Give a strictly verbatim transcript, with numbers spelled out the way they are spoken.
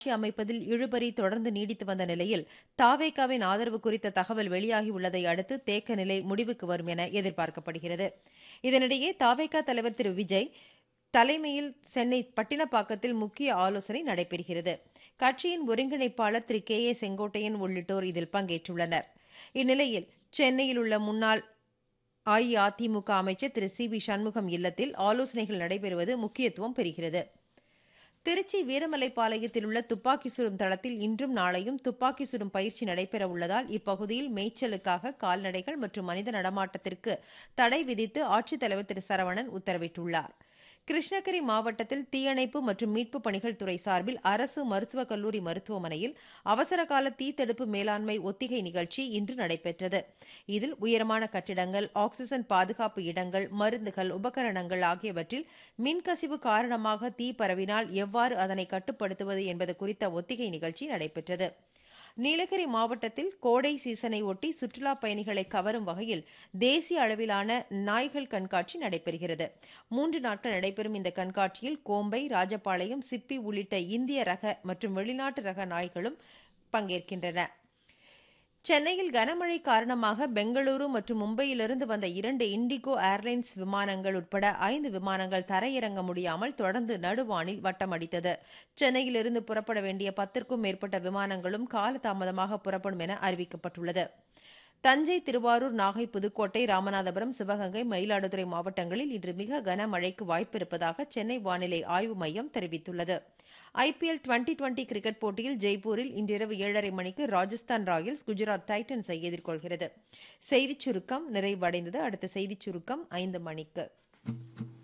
ஆட்சி அமைப்பதில் இழுபறி தொடர்ந்து நீடித்து வந்த நிலையில் தாவேகாவின் ஆதரவு குறித்த தகவல் வெளியாகியுள்ளதை அடுத்து தேக்க நிலை முடிவுக்கு வரும் என எதிர்பார்க்கப்படுகிறது. இதனிடையே தாவேகா தலைவர் திரு விஜய் தலைமையில் சென்னை பட்டினப்பாக்கத்தில் முக்கிய ஆலோசனை நடைபெறுகிறது. கட்சியின் ஒருங்கிணைப்பாளர் திரு கே ஏ செங்கோட்டையன் உள்ளிட்டோர் இதில் பங்கேற்றுள்ளனர். இந்நிலையில் சென்னையில் உள்ள முன்னாள் அஇஅதிமுக அமைச்சர் திரு சி வி சண்முகம் இல்லத்தில் ஆலோசனைகள் நடைபெறுவது முக்கியத்துவம் பெறுகிறது. திருச்சி வீரமலைப்பாளையத்தில் உள்ள துப்பாக்கி சுடும் தளத்தில் இன்றும் நாளையும் துப்பாக்கி சுடும் பயிற்சி நடைபெற உள்ளதால் இப்பகுதியில் மேய்ச்சலுக்காக கால்நடைகள் மற்றும் மனித நடமாட்டத்திற்கு தடை விதித்து ஆட்சித்தலைவர் திரு சரவணன் உத்தரவிட்டுள்ளார். கிருஷ்ணகிரி மாவட்டத்தில் தீயணைப்பு மற்றும் மீட்பு பணிகள் துறை சார்பில் அரசு மருத்துவக் கல்லூரி மருத்துவமனையில் அவசரகால தீத்தடுப்பு மேலாண்மை ஒத்திகை நிகழ்ச்சி இன்று நடைபெற்றது. இதில் உயரமான கட்டிடங்கள், ஆக்சிஜன் பாதுகாப்பு இடங்கள், மருந்துகள், உபகரணங்கள் ஆகியவற்றில் மின்கசிவு காரணமாக தீ பரவினால் எவ்வாறு அதனை கட்டுப்படுத்துவது என்பது குறித்த ஒத்திகை நிகழ்ச்சி நடைபெற்றது. நீலகிரி மாவட்டத்தில் கோடை சீசனை ஒட்டி சுற்றுலா பயணிகளை கவரும் வகையில் தேசிய அளவிலான நாய்கள் கண்காட்சி நடைபெறுகிறது. மூன்று நாட்கள் நடைபெறும் இந்த கண்காட்சியில் கோம்பை, ராஜபாளையம், சிப்பி உள்ளிட்ட இந்திய ரக மற்றும் வெளிநாட்டு ரக நாய்களும் பங்கேற்கின்றன. சென்னையில் கனமழை காரணமாக பெங்களூரு மற்றும் மும்பையிலிருந்து வந்த இரண்டு இண்டிகோ ஏர்லைன்ஸ் விமானங்கள் உட்பட ஐந்து விமானங்கள் தரையிறங்க முடியாமல் தொடர்ந்து நடுவானில் வட்டமடித்தது. சென்னையிலிருந்து புறப்பட வேண்டிய பத்திற்கும் மேற்பட்ட விமானங்களும் காலதாமதமாக புறப்படும் என அறிவிக்கப்பட்டுள்ளது. தஞ்சை, திருவாரூர், நாகை, புதுக்கோட்டை, ராமநாதபுரம், சிவகங்கை, மயிலாடுதுறை மாவட்டங்களில் இன்று மிக கனமழைக்கு வாய்ப்பிருப்பதாக சென்னை வானிலை ஆய்வு மையம் தெரிவித்துள்ளது. ஐபிஎல் டுவெண்டி டுவெண்டி கிரிக்கெட் போட்டியில் ஜெய்ப்பூரில் இன்றிரவு ஏழரை மணிக்கு ராஜஸ்தான் ராயல்ஸ் குஜராத் டைட்டன்ஸை எதிர்கொள்கிறது. செய்திச் சுருக்கம் நிறைவடைந்தது. அடுத்த செய்திச் சுருக்கம் ஐந்து மணிக்கு.